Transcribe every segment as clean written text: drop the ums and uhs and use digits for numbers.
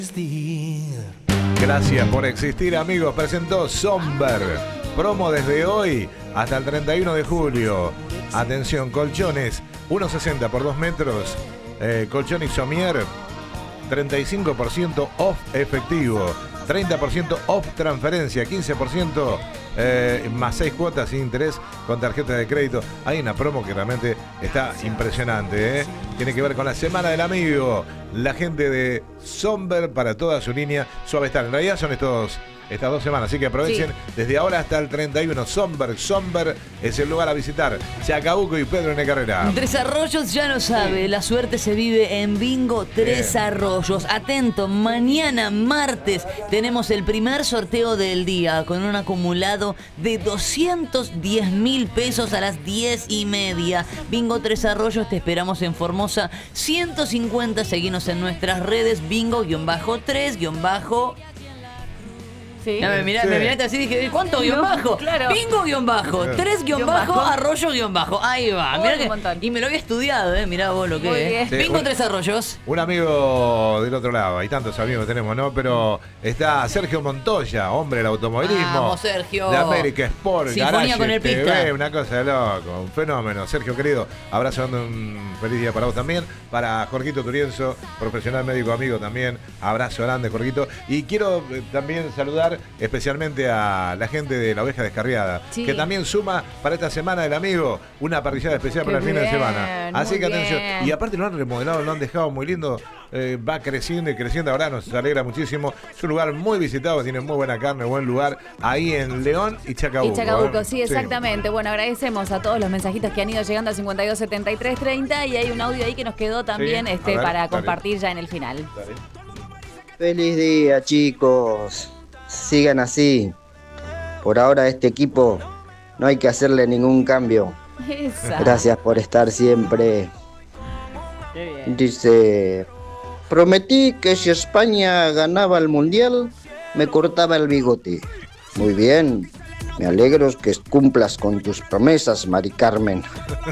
Gracias por existir, amigos. Presentó Somber. Promo desde hoy hasta el 31 de julio. Atención, colchones 1,60 por 2 metros. Colchón Isomier, 35% off efectivo. 30% off transferencia. 15% más 6 cuotas sin interés con tarjeta de crédito. Hay una promo que realmente está impresionante, ¿eh? Tiene que ver con la Semana del Amigo. La gente de Somber para toda su línea Suavestar. En realidad son estas 2 semanas, así que aprovechen desde ahora hasta el 31. Somber es el lugar a visitar. Chacabuco y Pedro N. Carrera. Tres Arroyos ya lo sabe, la suerte se vive en Bingo Tres Arroyos. Atento, mañana martes tenemos el primer sorteo del día con un acumulado de 210.000 pesos a las 10:30. Bingo Tres Arroyos, te esperamos en Formosa 150. Seguinos en nuestras redes, bingo-3- Sí. No, me miraste así y dije, ¿cuánto guión bajo? Claro. Bingo-3- Arroyo-. Ahí va. Mirá que, montón. y me lo había estudiado, mirá vos lo que Muy es. bien. Sí, Bingo Tres Arroyos. Un amigo del otro lado, hay tantos amigos que tenemos, ¿no? Pero está Sergio Montoya, hombre del automovilismo. Vamos, Sergio. De América Sport, Sinfonía Garage con el TV, pista. una cosa de loco, un fenómeno. Sergio, querido, abrazo, un feliz día para vos también. Para Jorgito Turienzo, profesional médico amigo también. Abrazo grande, Jorgito. Y quiero también saludar especialmente a la gente de La Oveja Descarriada, Sí. que también suma para esta Semana del Amigo una parrillada especial Qué para el fin de bien, semana. Así muy que atención. bien. Y aparte lo han remodelado, lo han dejado muy lindo. Va creciendo y creciendo. Ahora nos alegra muchísimo. Es un lugar muy visitado, tiene muy buena carne, buen lugar. Ahí en León y Chacabuco. Y Chacabuco, sí, exactamente. Bueno, agradecemos a todos los mensajitos que han ido llegando al 52 73 30 y hay un audio ahí que nos quedó también Sí, a ver, para dale. compartir ya en el final. Dale. Feliz día, chicos. Sigan así. Por ahora este equipo no hay que hacerle ningún cambio. Esa. Gracias por estar siempre. Qué bien. Dice, prometí que si España ganaba el Mundial, me cortaba el bigote. Muy bien. Me alegro que cumplas con tus promesas, Mari Carmen.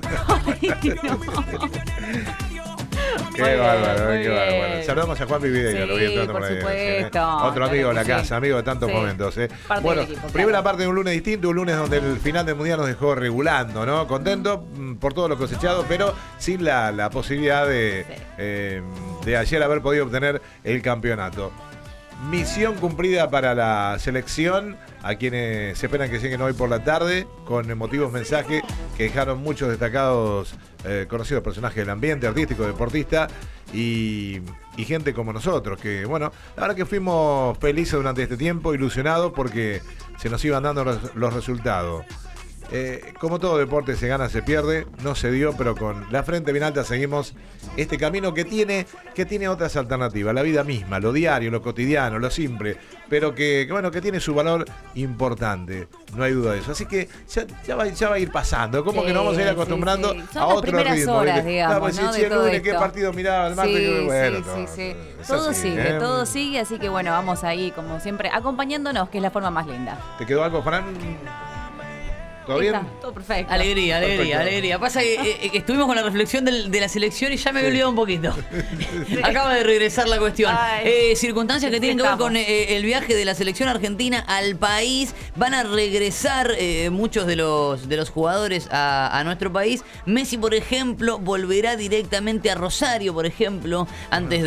Qué Muy bien, bárbaro, muy qué bárbaro. bien. Bueno, saludamos a Juan Videira, Sí, lo vi entrando por por ahí. supuesto. Otro Claro amigo de la que sí. casa, amigo de tantos Sí. momentos. Parte Bueno, del equipo, claro. primera parte de un lunes distinto, un lunes donde el final del Mundial nos dejó regulando, ¿no? Contento por todo lo cosechado, pero sin la posibilidad de ayer haber podido obtener el campeonato. Misión cumplida para la selección, a quienes se esperan que lleguen hoy por la tarde, con emotivos mensajes que dejaron muchos destacados, conocidos personajes del ambiente artístico, deportista y gente como nosotros, que bueno, la verdad que fuimos felices durante este tiempo, ilusionados porque se nos iban dando los resultados. Como todo deporte se gana, se pierde, no se dio, pero con la frente bien alta seguimos este camino que tiene otras alternativas, la vida misma, lo diario, lo cotidiano, lo simple, pero que tiene su valor importante, no hay duda de eso. Así que ya va a ir pasando, como que nos vamos a ir acostumbrando sí. Son a las otro primeras ritmo. horas, ¿viste? digamos, pues, ¿no? si de el todo lunes, ¿qué esto. partido miraba el martes? Sí, Bueno, sí. es Todo así, sigue, ¿eh? todo sigue, así que bueno, vamos ahí como siempre, acompañándonos, que es la forma más linda. ¿Te quedó algo, Fran? ¿Todo Ahí bien? está, todo perfecto. Alegría. Pasa que estuvimos con la reflexión de la selección y ya me había olvidado un poquito. Acaba de regresar la cuestión. Ay. Circunstancias que tienen que ver con el viaje de la selección argentina al país. Van a regresar muchos de los jugadores a nuestro país. Messi, por ejemplo, volverá directamente a Rosario, por ejemplo, antes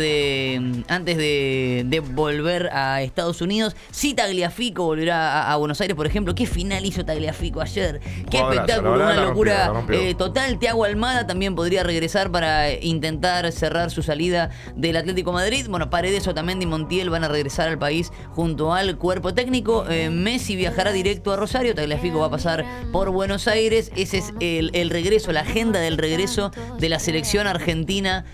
de volver a Estados Unidos. Sí, Tagliafico volverá a Buenos Aires, por ejemplo. ¿Qué final hizo Tagliafico ayer? Qué Jugadorazo, espectáculo, la una verdad, locura la rompió. total. Thiago Almada también podría regresar para intentar cerrar su salida del Atlético Madrid. Bueno, Paredes, Otamendi y Montiel van a regresar al país junto al cuerpo técnico. Messi viajará directo a Rosario. Tagliafico va a pasar por Buenos Aires. Ese es el regreso, la agenda del regreso de la selección argentina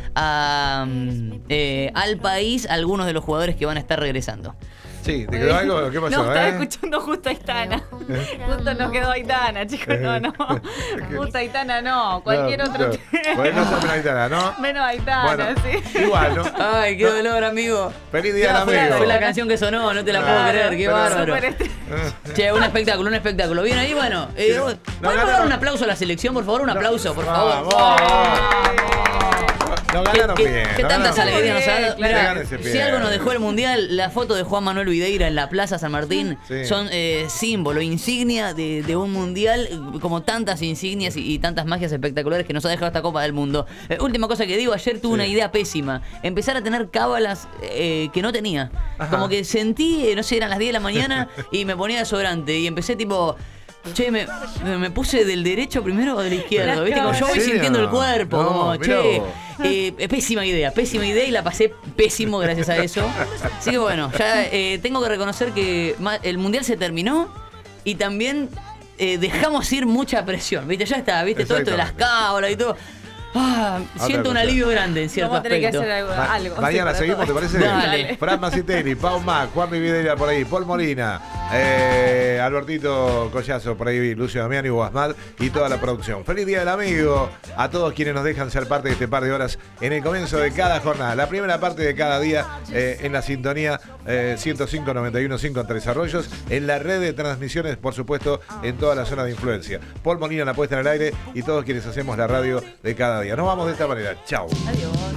al país. Algunos de los jugadores que van a estar regresando. Sí, ¿te quedó algo? ¿Qué pasó? No, estaba escuchando justo a Aitana. Justo nos quedó Aitana, chicos. No. Justo Aitana no. Cualquier otro. Bueno, no menos Aitana, ¿no? Menos Aitana, Bueno, sí. igual, ¿no? Ay, qué dolor, amigo. Feliz día Ya, del amigo. Fue la canción que sonó, no te la puedo creer, qué pero- bárbaro. Súper Che, un espectáculo. Bien ahí, bueno. ¿Podemos dar un aplauso a la selección, por favor? Un aplauso, por favor. Vamos. No, ganaron bien. ¿Qué tantas ganaron alegrías nos ha bien, dado? claro. Mirá, Gánense si bien. algo nos dejó el Mundial, la foto de Juan Manuel Videira en la Plaza San Martín Sí. son símbolo, insignia de un Mundial, como tantas insignias y tantas magias espectaculares que nos ha dejado esta Copa del Mundo. Última cosa que digo, ayer tuve una idea pésima. Empezar a tener cábalas que no tenía. Ajá. Como que sentí, no sé, eran las 10 de la mañana y me ponía desodorante y empecé tipo... Che, me puse del derecho primero o del izquierdo, ¿viste? Como yo voy ¿En serio? sintiendo el cuerpo, No, como, mirá che, vos. pésima idea y la pasé pésimo gracias a eso. Así que bueno, ya tengo que reconocer que el Mundial se terminó y también dejamos ir mucha presión, ¿viste? Ya está, ¿viste? Todo esto de las Exactamente. cábalas y todo. Siento un cosa. alivio grande en cierto Vamos a tener que aspecto. hacer algo. sí, Mañana para seguimos, ¿te todo. parece? Dale. Fran Macitelli, Pau Mac, Juan Videira por ahí, Paul Molina, Albertito Collazo por ahí, Lucio Damián y Guasmat y toda la producción. Feliz Día del Amigo a todos quienes nos dejan ser parte de este par de horas en el comienzo de cada jornada. La primera parte de cada día en la sintonía 105.91.5 en Tres Arroyos, en la red de transmisiones, por supuesto, en toda la zona de influencia. Paul Molina, la puesta en el aire y todos quienes hacemos la radio de cada día. Nos vamos de esta manera. Chau. Adiós.